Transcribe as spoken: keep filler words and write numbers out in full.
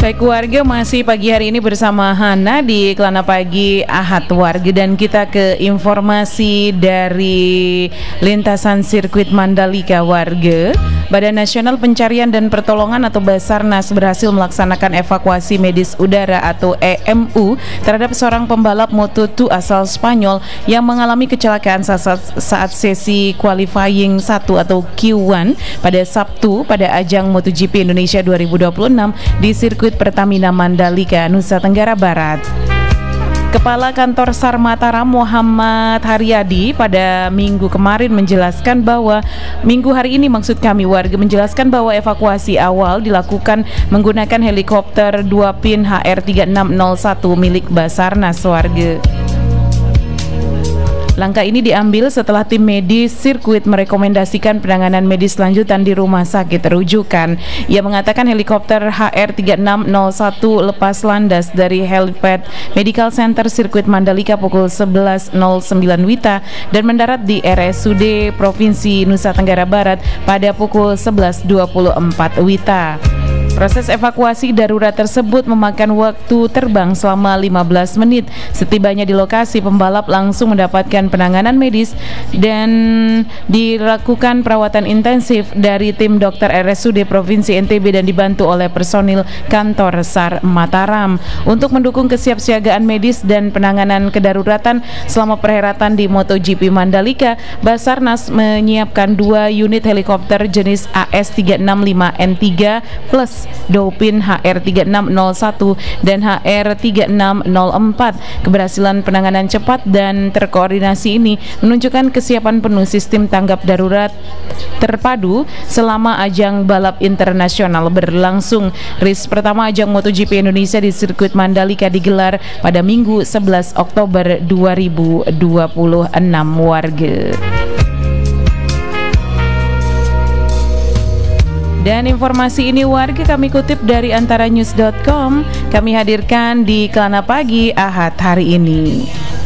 Baik warga, masih pagi hari ini bersama Hana di Kelana Pagi Ahad Warga, dan kita ke informasi dari lintasan sirkuit Mandalika warga. Badan Nasional Pencarian dan Pertolongan atau Basarnas berhasil melaksanakan evakuasi medis udara atau E M U terhadap seorang pembalap Moto dua asal Spanyol yang mengalami kecelakaan saat, saat sesi qualifying satu atau Q satu pada Sabtu pada ajang MotoGP Indonesia dua ribu dua puluh enam di sirkuit Pertamina Mandalika, Nusa Tenggara Barat. Kepala Kantor SAR Mataram Muhammad Haryadi pada minggu kemarin menjelaskan bahwa minggu hari ini maksud kami warga menjelaskan bahwa evakuasi awal dilakukan menggunakan helikopter dua pin H R tiga enam nol satu milik Basarnas warga. Langkah ini diambil setelah tim medis sirkuit merekomendasikan penanganan medis lanjutan di rumah sakit rujukan. Ia mengatakan helikopter H R tiga enam nol satu lepas landas dari helipad Medical Center sirkuit Mandalika pukul sebelas nol sembilan Wita dan mendarat di R S U D Provinsi Nusa Tenggara Barat pada pukul sebelas dua puluh empat Wita. Proses evakuasi darurat tersebut memakan waktu terbang selama lima belas menit. Setibanya di lokasi, pembalap langsung mendapatkan penanganan medis dan dilakukan perawatan intensif dari tim dokter R S U D Provinsi N T B dan dibantu oleh personil kantor SAR Mataram. Untuk mendukung kesiapsiagaan medis dan penanganan kedaruratan selama perhelatan di MotoGP Mandalika, Basarnas menyiapkan dua unit helikopter jenis A S tiga enam lima N tiga plus Dopin H R tiga enam nol satu dan H R tiga enam nol empat. Keberhasilan penanganan cepat dan terkoordinasi ini menunjukkan kesiapan penuh sistem tanggap darurat terpadu selama ajang balap internasional berlangsung. Race pertama ajang MotoGP Indonesia di sirkuit Mandalika digelar pada Minggu sebelas Oktober dua ribu dua puluh enam warga. Dan informasi ini warga kami kutip dari antara news dot com. Kami hadirkan di Kelana Pagi Ahad hari ini.